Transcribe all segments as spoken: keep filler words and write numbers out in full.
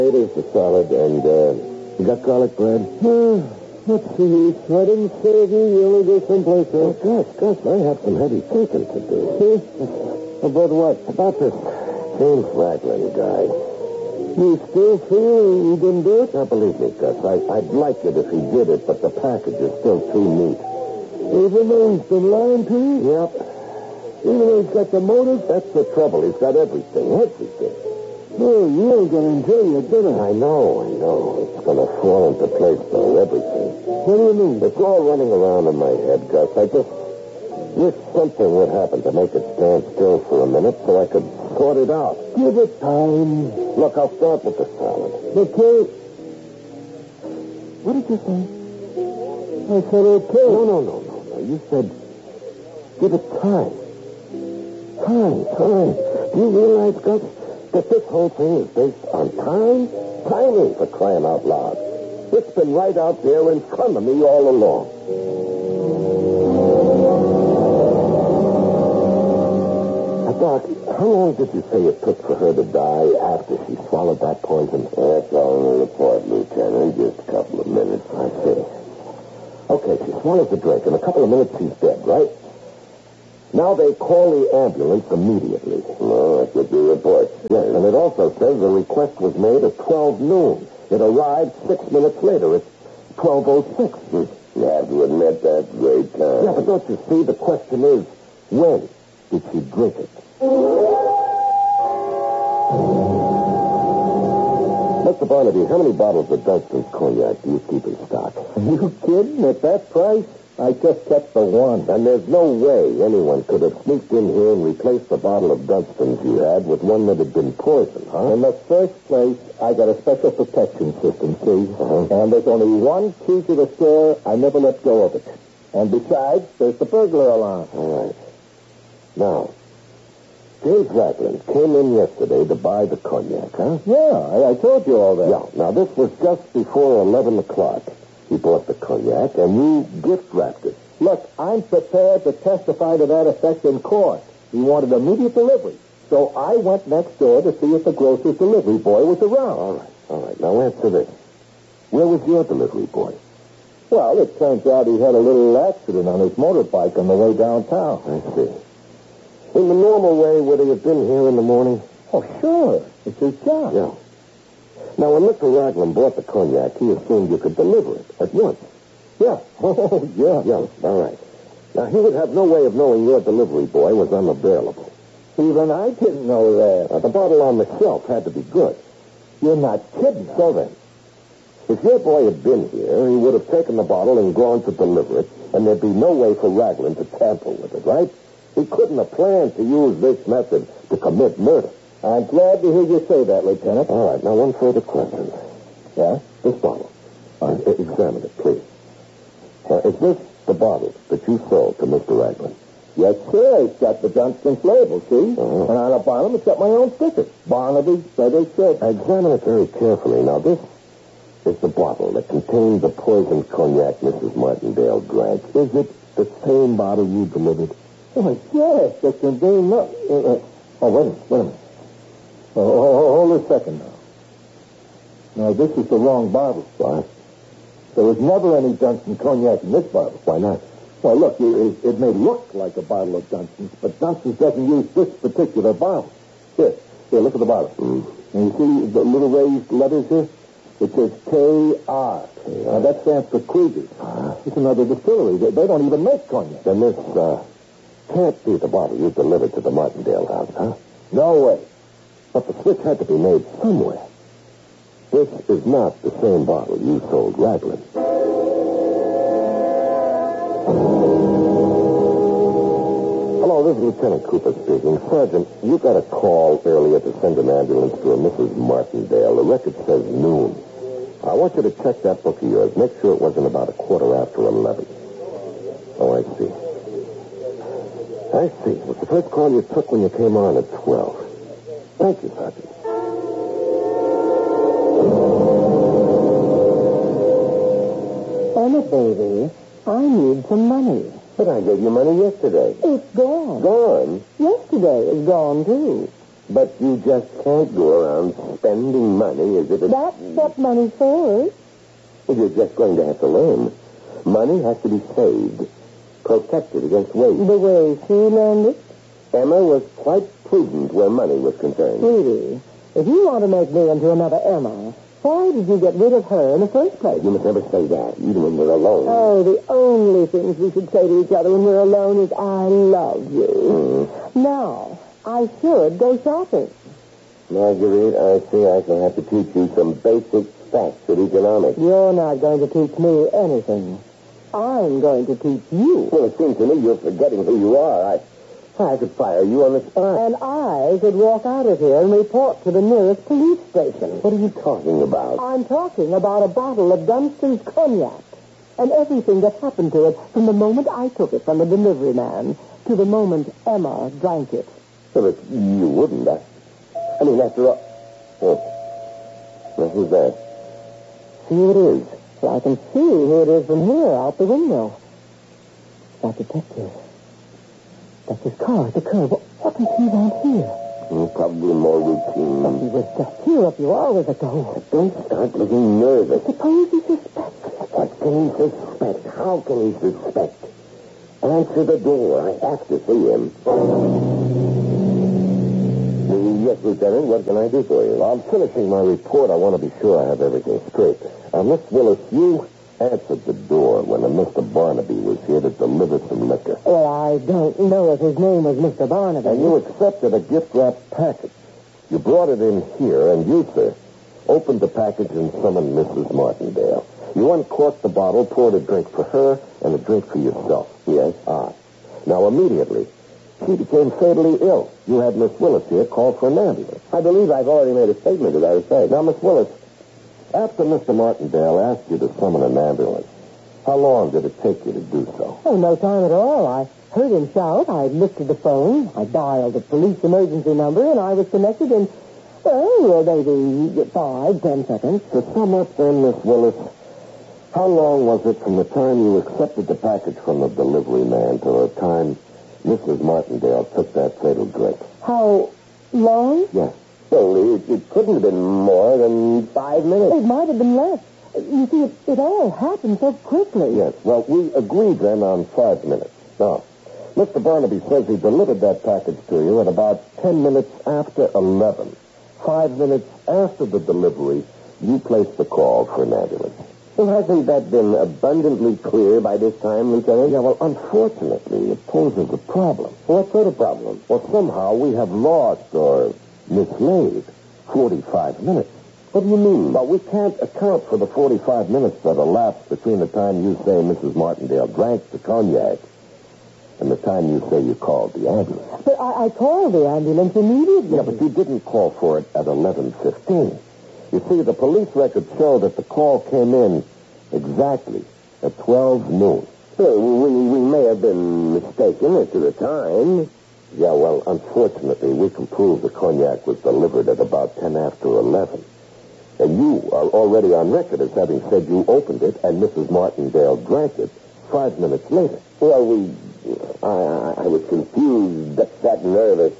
Potatoes, the salad, and, uh, you got garlic bread? Uh, let's see. I didn't serve you. You only go someplace Oh, else. Gus, Gus, I have some heavy thinking to do. See? About what? About this James Raglan guy. You still feel he didn't do it? Now, believe me, Gus, I, I'd like it if he did it, but the package is still too neat. Even though he's been lying to you? Yep. Even though he's got the motive? That's the trouble. He's got everything. Everything. No, you ain't going to enjoy your dinner. I know, I know. It's going to fall into place, though, everything. What do you mean? It's all running around in my head, Gus. I just wish something would happen to make it stand still for a minute so I could sort it out. Give it time. Look, I'll start with the salad. Okay. What did you say? I said okay. No, no, no, no, no. You said give it time. Time, time. Do you realize, Gus, that this whole thing is based on time? Timing, for crying out loud. It's been right out there in front of me all along. Now, Doc, how long did you say it took for her to die after she swallowed that poison? That's all in the report, Lieutenant. Just a couple of minutes. I see. Okay, she swallows the drink. In a couple of minutes, she's dead, right? Now they call the ambulance immediately. No, that's what the report says. Yes, and it also says the request was made at twelve noon. It arrived six minutes later. It's twelve oh six. You have to admit that's great time. Yeah, but don't you see? The question is, when did she drink it? Mister Barnaby, how many bottles of Dunston's cognac do you keep in stock? Are you kidding? At that price? I just kept the one. And there's no way anyone could have sneaked in here and replaced the bottle of Dunston's you had with one that had been poisoned, huh? In the first place, I got a special protection system, see? Uh-huh. And there's only one key to the store. I never let go of it. And besides, there's the burglar alarm. All right. Now, James Raglan came in yesterday to buy the cognac, huh? Yeah, I, I told you all that. Yeah. Now, this was just before eleven o'clock. He bought the cognac, and you gift-wrapped it. Look, I'm prepared to testify to that effect in court. He wanted immediate delivery. So I went next door to see if the grocer's delivery boy was around. All right, all right. Now answer this. Where was your delivery boy? Well, it turns out he had a little accident on his motorbike on the way downtown. I see. In the normal way, would he have been here in the morning? Oh, sure. It's his job. Yeah. Now, when Mister Raglan bought the cognac, he assumed you could deliver it at once. Yeah. Oh, yeah. Yeah, all right. Now, he would have no way of knowing your delivery boy was unavailable. Even I didn't know that. Now, the bottle on the shelf had to be good. You're not kidding. So then, if your boy had been here, he would have taken the bottle and gone to deliver it, and there'd be no way for Raglan to tamper with it, right? He couldn't have planned to use this method to commit murder. I'm glad to hear you say that, Lieutenant. All right, now one further question. Yeah? This bottle. Uh, examine it, please. Uh, is this the bottle that you sold to Mister Raglan? Yes, sir. It's got the Dunston's label, see? Uh-huh. And on the bottom, it's got my own sticker. Barnaby, Brother Ship. Examine it very carefully. Now, this is the bottle that contained the poisoned cognac Missus Martindale drank. Is it the same bottle you delivered? Oh, yes. It contained no... Uh, uh, oh, wait a minute. Wait a minute. Oh, oh, hold a second now. Now, this is the wrong bottle. What? There was never any Dunston cognac in this bottle. Why not? Well, look, it, it may look like a bottle of Dunston's, but Dunston's doesn't use this particular bottle. Here, here, look at the bottle. Mm. And you see the little raised letters here? It says K R. Now, that stands for Krieger. Uh, It's another distillery. They, they don't even make cognac. then this uh, can't be the bottle you delivered to the Martindale house, huh? No way. But the switch had to be made somewhere. This is not the same bottle you sold Raglan. Hello, this is Lieutenant Cooper speaking. Sergeant, you got a call earlier to send an ambulance to a Missus Martindale. The record says noon. I want you to check that book of yours. Make sure it wasn't about a quarter after eleven. Oh, I see. I see. It was the first call you took when you came on at twelve. Thank you, Sergeant. Emma, baby, I need some money. But I gave you money yesterday. It's gone. Gone? Yesterday is gone, too. But you just can't go around spending money as if it's... That's what money's for. Well, you're just going to have to learn. Money has to be saved, protected against waste. The way she learned it? Emma was quite prudent where money was concerned. Sweetie, if you want to make me into another Emma, why did you get rid of her in the first place? You must never say that, even when we're alone. Oh, the only things we should say to each other when we're alone is, I love you. Mm. Now, I should go shopping. Marguerite, I see I shall have to teach you some basic facts of economics. You're not going to teach me anything. I'm going to teach you. Well, it seems to me you're forgetting who you are. I, I could fire you on the spot. And I could walk out of here and report to the nearest police station. What are you talking about? I'm talking about a bottle of Dunston's cognac and everything that happened to it from the moment I took it from the delivery man to the moment Emma drank it. Well, if you wouldn't. I, I mean, after all... Oh. Now, who's that? See who it is. Well, I can see who it is from here, out the window. That detective. That's his car at the curb. What does he want here? Mm, probably more routine. But he was just here a few hours ago. Don't start looking nervous. Suppose he suspects. What can he suspect? How can he suspect? Answer the door. I have to see him. Yes, Lieutenant, what can I do for you? I'm finishing my report. I want to be sure I have everything straight. Uh, Miss Willis, you answered the door when a Mister Barnaby was here to deliver some liquor. Well, I don't know if his name was Mister Barnaby. And you accepted a gift-wrapped package. You brought it in here, and you, sir, opened the package and summoned Missus Martindale. You uncorked the bottle, poured a drink for her, and a drink for yourself. Yes? Ah. Now, immediately, she became fatally ill. You had Miss Willis here call for an ambulance. I believe I've already made a statement to that effect. Now, Miss Willis, after Mister Martindale asked you to summon an ambulance, how long did it take you to do so? Oh, no time at all. I heard him shout. I lifted the phone. I dialed the police emergency number, and I was connected in, well, maybe five, ten seconds. To sum up then, Miss Willis, how long was it from the time you accepted the package from the delivery man to the time Missus Martindale took that fatal drink? How long? Yes. Well, it, it couldn't have been more than five minutes. It might have been less. You see, it, it all happened so quickly. Yes. Well, we agreed then on five minutes. Now, Mister Barnaby says he delivered that package to you at about ten minutes after eleven. Five minutes after the delivery, you placed the call for an ambulance. Well, hasn't that been abundantly clear by this time, Lieutenant? Yeah, well, unfortunately, it poses a problem. What sort of problem? Well, somehow we have lost or mislaid forty-five minutes. What do you mean? Well, we can't account for the forty-five minutes that elapsed between the time you say Missus Martindale drank the cognac and the time you say you called the ambulance. But I, I called the ambulance immediately. Yeah, but you didn't call for it at eleven fifteen. You see, the police records show that the call came in exactly at twelve noon. Well, we, we may have been mistaken as to the time. Yeah, well, unfortunately, we can prove the cognac was delivered at about ten after eleven. And you are already on record as having said you opened it and Missus Martindale drank it five minutes later. Well, we... I, I, I was confused, that, that nervous.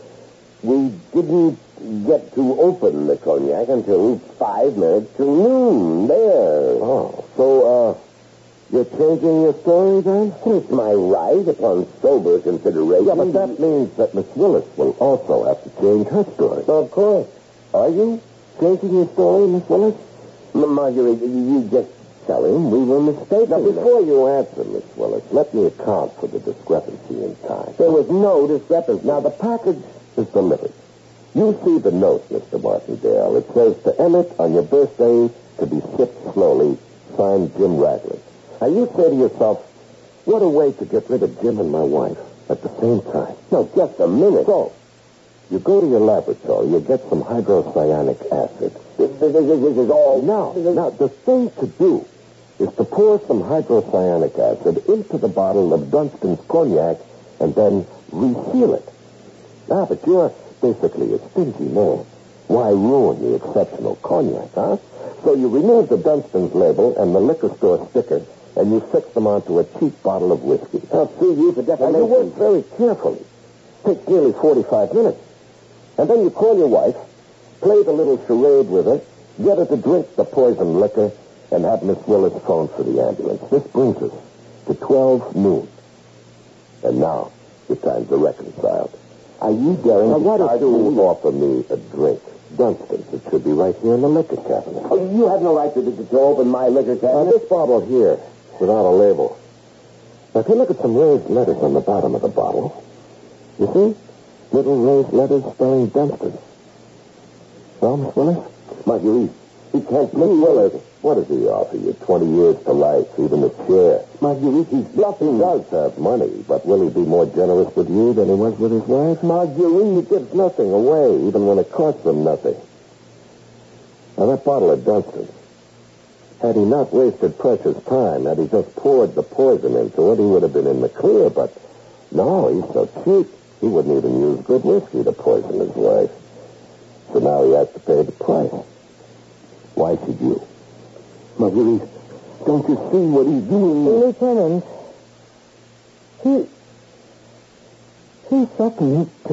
We didn't get to open the cognac until five minutes to noon. There. Oh, so, uh, you're changing your story then? It's my right upon sober consideration. Yeah, but that means that Miss Willis will also have to change her story. Of course. Are you changing your story, Miss Willis? M- Marguerite, you, you just tell him we were mistaken. Now, before you answer, Miss Willis, let me account for the discrepancy in time. There was no discrepancy. Now, the package is delivered. You see the note, Mister Martindale. It says to Emmett on your birthday to be sipped slowly, signed Jim Ragland. Now, you say to yourself, what a way to get rid of Jim and my wife at the same time. No, just a minute. So, you go to your laboratory, you get some hydrocyanic acid. This, this, this, this is all... Now, now, the thing to do is to pour some hydrocyanic acid into the bottle of Dunston's cognac and then reseal it. Ah, but you're basically a stingy man. Why ruin the exceptional cognac, huh? So you remove the Dunston's label and the liquor store sticker, and you fix them onto a cheap bottle of whiskey. I'll sue you for defamation. Now, you work very carefully. Takes nearly forty-five minutes. And then you call your wife, play the little charade with her, get her to drink the poisoned liquor, and have Miss Willis phone for the ambulance. This brings us to twelve noon. And now, the times are reconciled. Are you daring Now, to what try is to the- offer me a drink? Dunston's. It should be right here in the liquor cabinet. Oh, you have no right to, to, to open my liquor Now, cabinet. this bottle here, without a label. Now, if you look at some raised letters on the bottom of the bottle, you see? Little raised letters spelling Dunston. Well, Miss Willis? Marguerite, he can't Miss Willis, what does he offer you? Twenty years to life, even a chair. Marguerite, he's He bluffing. does have money, but will he be more generous with you than he was with his wife? Marguerite, he gives nothing away, even when it costs him nothing. Now, that bottle of Dunston, had he not wasted precious time, had he just poured the poison into it, he would have been in the clear, but no, he's so cheap, he wouldn't even use good whiskey to poison his wife. So now he has to pay the price. Why should you? Marguerite, don't you see what he's doing? Lieutenant, he... he threatened to